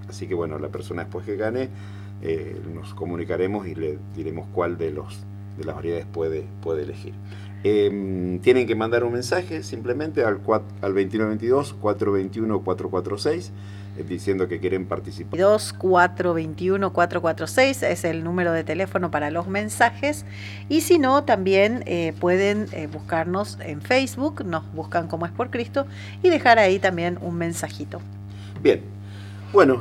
Así que bueno, la persona después que gane, nos comunicaremos y le diremos cuál de las variedades puede elegir. Tienen que mandar un mensaje simplemente al 2922-421-446 diciendo que quieren participar. 421-446 es el número de teléfono para los mensajes, y si no, también pueden buscarnos en Facebook, nos buscan como Es por Cristo, y dejar ahí también un mensajito. Bien, bueno,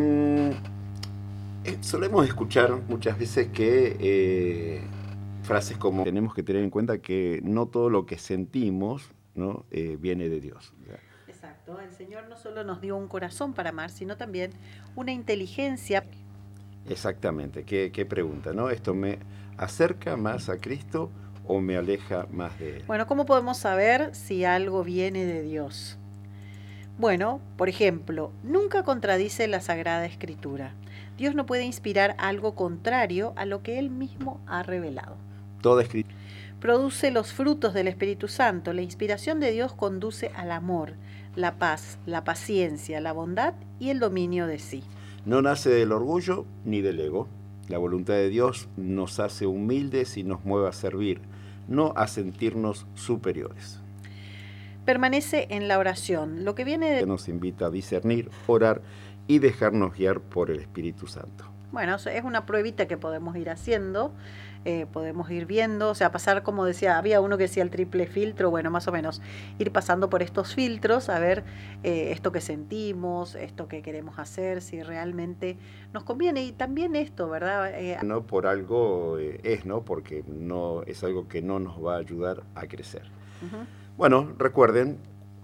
solemos escuchar muchas veces que frases como tenemos que tener en cuenta que no todo lo que sentimos, ¿no? Viene de Dios. Exacto, el Señor no solo nos dio un corazón para amar, sino también una inteligencia. Exactamente, qué pregunta, ¿no? ¿Esto me acerca más a Cristo o me aleja más de Él? Bueno, ¿cómo podemos saber si algo viene de Dios? Bueno, por ejemplo, nunca contradice la Sagrada Escritura. Dios no puede inspirar algo contrario a lo que Él mismo ha revelado. Toda escritura produce los frutos del Espíritu Santo. La inspiración de Dios conduce al amor, la paz, la paciencia, la bondad y el dominio de sí. No nace del orgullo ni del ego. La voluntad de Dios nos hace humildes y nos mueve a servir, no a sentirnos superiores. Permanece en la oración, lo que viene de... Nos invita a discernir, orar y dejarnos guiar por el Espíritu Santo. Bueno, es una pruebita que podemos ir haciendo, podemos ir viendo, o sea, pasar, como decía, había uno que decía el triple filtro, bueno, más o menos, ir pasando por estos filtros, a ver esto que sentimos, esto que queremos hacer, si realmente nos conviene, y también esto, ¿verdad? No por algo ¿no? Porque no es algo que no nos va a ayudar a crecer. Bueno, recuerden,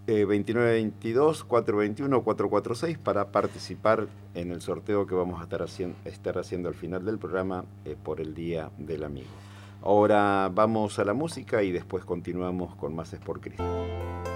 2922-421-446 para participar en el sorteo que vamos a estar haciendo al final del programa por el Día del Amigo. Ahora vamos a la música y después continuamos con más Es por Cristo.